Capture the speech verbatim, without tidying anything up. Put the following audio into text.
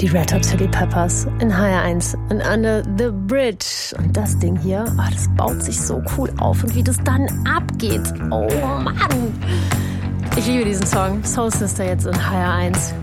Die Red Hot Chili Peppers in H R eins und Under the Bridge. Und das Ding hier, oh, das baut sich so cool auf. Und wie das dann abgeht. Oh Mann. Ich liebe diesen Song. Soul Sister jetzt in H R eins.